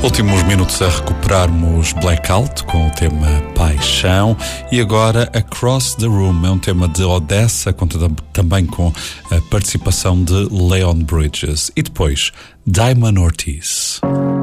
Últimos minutos a recuperarmos Blackout com o tema Paixão e agora Across the Room, é um tema de Odessa, conta também com a participação de Leon Bridges e depois Diamond Ortiz.